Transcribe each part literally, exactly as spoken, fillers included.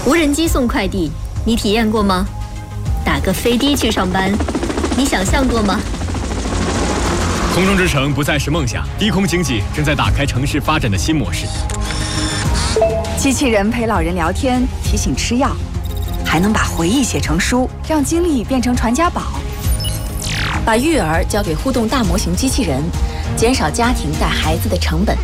无人机送快递，你体验过吗？打个飞的去上班，你想象过吗？ 空中之城不再是梦想，低空经济正在打开城市发展的新模式。 机器人陪老人聊天，提醒吃药，还能把回忆写成书，让经历变成传家宝。 把育儿交给互动大模型机器人，减少家庭带孩子的成本。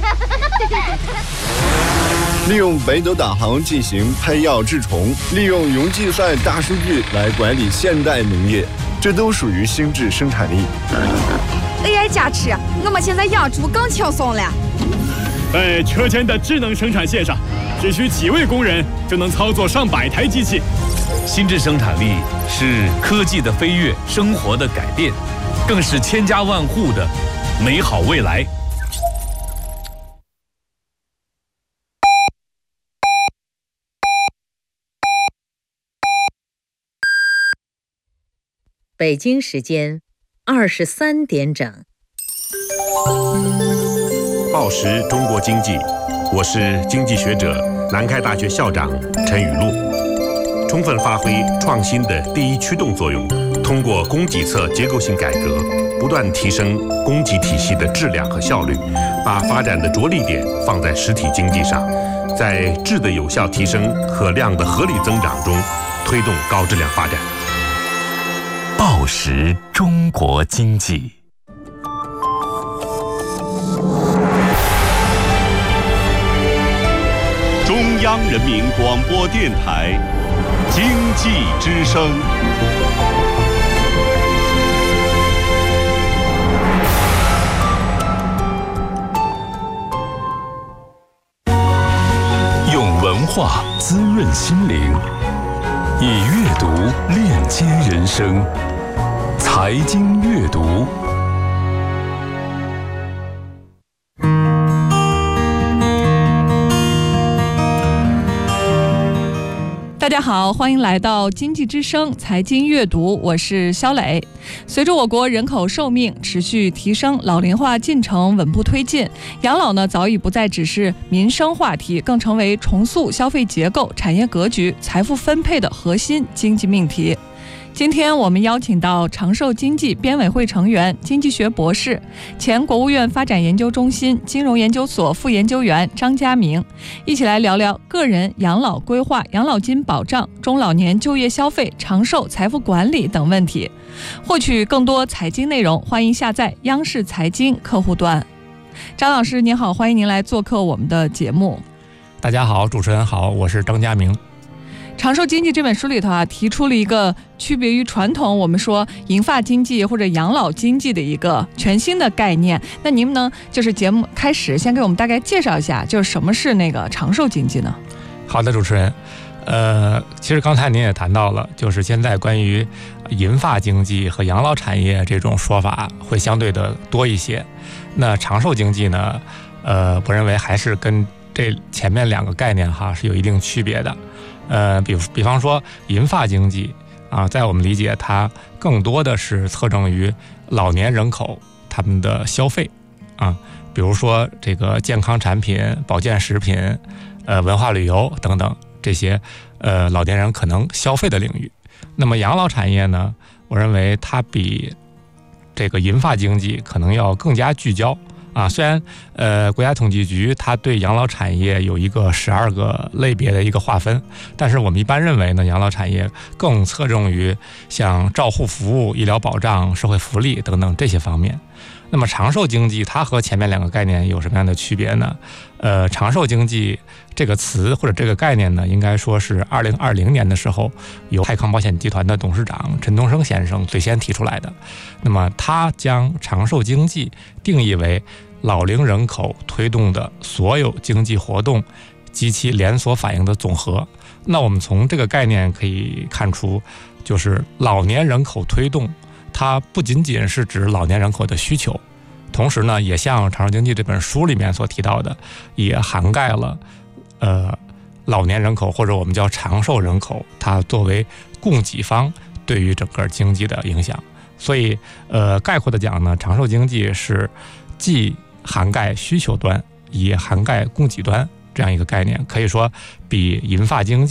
利用北斗导航进行喷药治虫，利用云计算大数据来管理现代农业，这都属于心智生产力。 A I 加持，我们现在养猪更轻松了。 在车间的智能生产线上，只需几位工人就能操作上百台机器。 心智生产力是科技的飞跃，生活的改变，更是千家万户的美好未来。 北京时间二十三点整。 报时中国经济，我是经济学者、南开大学校长陈雨露。充分发挥创新的第一驱动作用，通过供给侧结构性改革，不断提升供给体系的质量和效率，把发展的着力点放在实体经济上，在质的有效提升和量的合理增长中，推动高质量发展。 报时中国经济， 中央人民广播电台经济之声。 用文化滋润心灵，以阅读链接人生。财经阅读， 大家好，欢迎来到经济之声财经阅读，我是肖磊。随着我国人口寿命持续提升，老龄化进程稳步推进，养老呢早已不再只是民生话题，更成为重塑消费结构、产业格局、财富分配的核心经济命题。今天我们邀请到长寿经济编委会成员、经济学博士、前国务院发展研究中心金融研究所副研究员张家明，一起来聊聊个人养老规划、养老金保障、中老年就业消费、长寿财富管理等问题。获取更多财经内容，欢迎下载央视财经客户端。张老师您好，欢迎您来做客我们的节目。 大家好，主持人好，我是张家明。 长寿经济这本书里头啊，提出了一个区别于传统我们说银发经济或者养老经济的一个全新的概念。那您们呢，就是节目开始先给我们大概介绍一下，就是什么是那个长寿经济呢？ 好的，主持人，呃，其实刚才您也谈到了，就是现在关于银发经济和养老产业这种说法会相对的多一些。那长寿经济呢，呃，我认为还是跟这前面两个概念哈是有一定区别的。呃，比比方说银发经济啊，在我们理解，它更多的是侧重于老年人口他们的消费啊，比如说这个健康产品、保健食品、呃文化旅游等等这些呃老年人可能消费的领域。那么养老产业呢，我认为它比这个银发经济可能要更加聚焦。啊，虽然呃，国家统计局它对养老产业有一个十二个类别的一个划分，但是我们一般认为呢，养老产业更侧重于像照护服务、医疗保障、社会福利等等这些方面。那么长寿经济它和前面两个概念有什么样的区别呢？呃，长寿经济这个词或者这个概念呢，应该说是二零二零年的时候由泰康保险集团的董事长陈东升先生最先提出来的。那么他将长寿经济定义为老龄人口推动的所有经济活动及其连锁反应的总和。那我们从这个概念可以看出，就是老年人口推动它不仅仅是指老年人口的需求，同时呢，也像《长寿经济》这本书里面所提到的，也涵盖了呃老年人口或者我们叫长寿人口，它作为供给方对于整个经济的影响。所以呃概括的讲呢，长寿经济是既涵盖需求端也涵盖供给端这样一个概念，可以说比银发经济